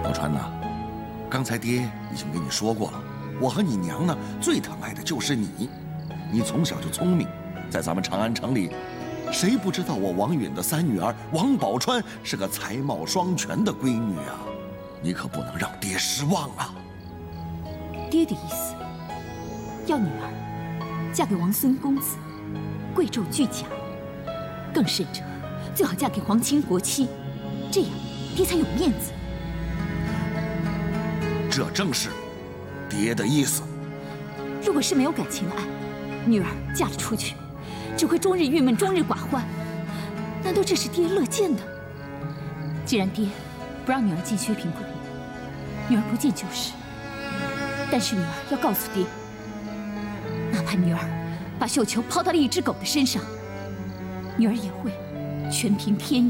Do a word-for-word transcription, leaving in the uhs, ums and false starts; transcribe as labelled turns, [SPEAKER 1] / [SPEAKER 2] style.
[SPEAKER 1] 宝钏呐，刚才爹已经跟你说过了，我和你娘呢最疼爱的就是你。你从小就聪明，在咱们长安城里，谁不知道我王允的三女儿王宝钏是个才貌双全的闺女啊？你可不能让爹失望啊！
[SPEAKER 2] 爹的意思，要女儿嫁给王孙公子，贵胄俱佳，更甚者，最好嫁给皇亲国戚，这样爹才有面子。
[SPEAKER 1] 这正是爹的意思。
[SPEAKER 2] 如果是没有感情的爱，女儿嫁了出去，只会终日郁闷，终日寡欢。难道这是爹乐见的？既然爹不让女儿进薛平贵，女儿不进就是。但是女儿要告诉爹，哪怕女儿把绣球抛到了一只狗的身上，女儿也会全凭天意。